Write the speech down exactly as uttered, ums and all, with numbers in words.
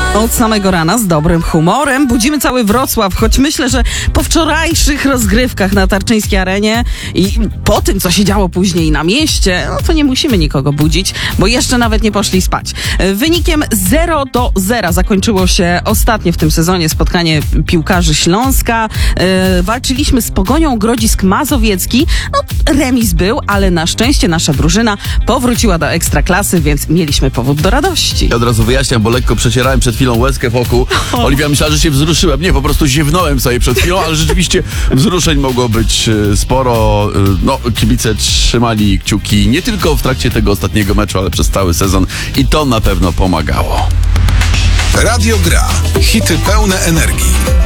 Od samego rana z dobrym humorem budzimy cały Wrocław, choć myślę, że po wczorajszych rozgrywkach na Tarczyńskiej Arenie i po tym, co się działo później na mieście, no to nie musimy nikogo budzić, bo jeszcze nawet nie poszli spać. Wynikiem zero do zera zakończyło się ostatnie w tym sezonie spotkanie piłkarzy Śląska. E, walczyliśmy z Pogonią Grodzisk Mazowiecki. No, remis był, ale na szczęście nasza drużyna powróciła do Ekstraklasy, więc mieliśmy powód do radości. Ja od razu wyjaśniam, bo lekko przecierałem przed chwilą łezkę w oku. Oliwia myślała, że się wzruszyłem. Nie, po prostu ziewnąłem sobie przed chwilą, ale rzeczywiście wzruszeń mogło być e, sporo. E, no, kibice trzymali kciuki nie tylko w trakcie tego ostatniego meczu, ale przez cały sezon i to na pewno pomagało. Radio Gra. Hity pełne energii.